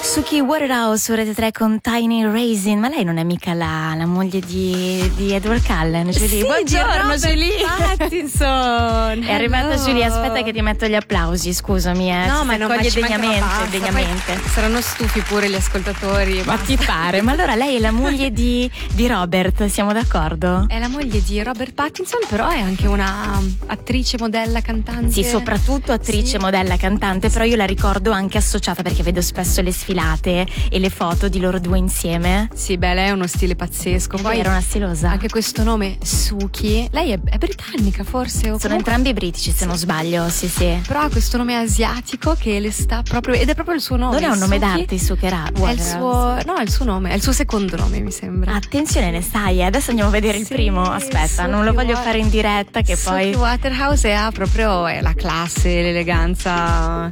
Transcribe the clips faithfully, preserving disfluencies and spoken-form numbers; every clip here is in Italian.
Suki Waterhouse su Rete tre con Tiny Raisin. Ma lei non è mica la, la moglie di, di Edward Cullen? Julie? Sì, buongiorno Julie Pattinson. È arrivata Hello. Julie, aspetta che ti metto gli applausi, scusami eh. No, Ci ma non accoglie ma ci degnamente, mancava basta. degnamente. Poi saranno stufi pure gli ascoltatori. Ma ti pare? Ma allora lei è la moglie di, di Robert, siamo d'accordo? È la moglie di Robert Pattinson, però è anche una attrice, modella, cantante. Sì, soprattutto attrice, Sì. modella, cantante, però io la ricordo anche associata perché vedo spesso le sfilate e le foto di loro due insieme. Sì, beh, lei ha uno stile pazzesco. Poi Poi era una stilosa. anche questo nome Suki, lei è, è britannica forse? O Sono comunque- entrambi britici se non sbaglio, sì sì. Però ha questo nome asiatico che le sta proprio, ed è proprio il suo nome. Non è un nome Suki. d'arte, Sukera. È il suo, no, è il suo nome, è il suo secondo nome, mi sembra. Attenzione, ne sai, eh. Adesso andiamo a vedere il Sì, primo. Aspetta, non lo Suki voglio Wa- fare in diretta che Suki poi. Waterhouse ha proprio è la classe, l'eleganza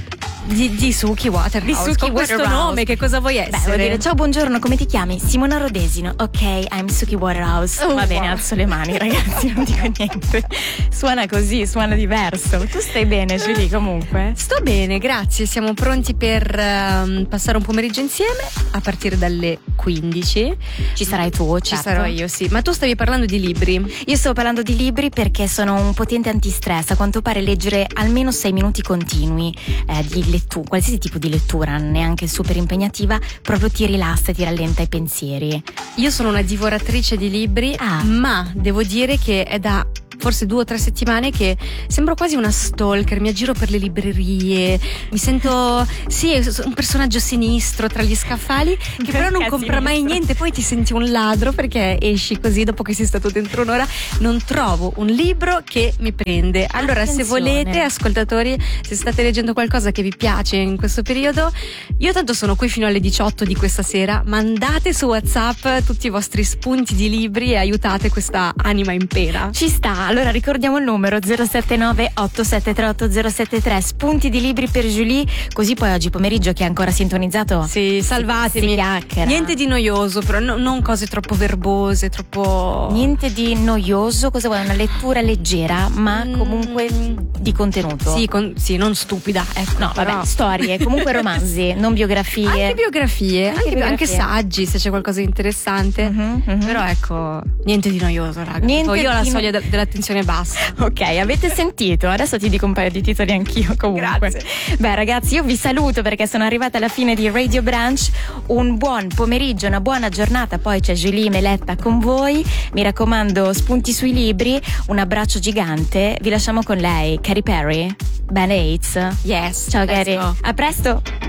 di, di Suki Waterhouse. Di Suki Con questo Waterhouse. nome, che cosa vuoi Beh, essere? vuol dire ciao, buongiorno, come ti chiami? Simona Rodesino. Ok, I'm Suki Waterhouse. Oh, Va bene, wow. alzo le mani, ragazzi, non dico niente. Suona così, suona diverso. Tu stai bene, Julie, comunque? Sto bene, grazie. Siamo pronti per ehm, passare un pomeriggio insieme a partire dalle quindici. Ci sarai tu, Ci certo. sarò io, sì. Ma tu stavi parlando di libri. Io stavo parlando di libri perché sono un potente antistress. A quanto pare leggere almeno sei minuti continui eh, di lettura, qualsiasi tipo di lettura, neanche super impegnativa, proprio ti rilassa e ti rallenta i pensieri. Io sono una divoratrice di libri, Ah. ma devo dire che è da forse due o tre settimane che sembro quasi una stalker, mi aggiro per le librerie, mi sento sì, un personaggio sinistro tra gli scaffali che però non Perché compra mai sinistro? niente, poi ti senti un ladro perché esci così dopo che sei stato dentro un'ora, non trovo un libro che mi prende. Allora, se Attenzione. volete, ascoltatori, se state leggendo qualcosa che vi piace in questo periodo, io tanto sono qui fino alle diciotto di questa sera, mandate su WhatsApp tutti i vostri spunti di libri e aiutate questa anima in pena. Ci sta, allora ricordiamo il numero zero sette nove otto sette tre otto zero sette tre, spunti di libri per Julie, così poi oggi pomeriggio chi è ancora sintonizzato Sì, salvatemi. si chiacchiera. Niente di noioso, però no- non cose troppo verbose, troppo. Niente di noioso, cosa vuoi? Una lettura leggera, ma Mm. comunque di contenuto. Sì, con- sì, non stupida. Ecco, No, però- vabbè, storie, comunque romanzi, non biografie. Anche biografie, Anche anche, biografie. anche saggi se c'è qualcosa di interessante. Mhm, mhm. Però ecco, niente di noioso, raga. Niente Tipo, io ho la di no- soglia de- dell'attenzione bassa. Ok, avete sentito? Adesso ti dico un paio di titoli anch'io comunque. Grazie. Beh ragazzi, io vi saluto perché sono arrivata alla fine di Radio Branch. Un buon pomeriggio, una buona giornata. Poi c'è Julie Meletta con voi. Mi raccomando, spunti sui libri. Un abbraccio gigante. Vi lasciamo con lei, Katy Perry. Band Aids. Yes. Ciao let's Katy. go. A presto.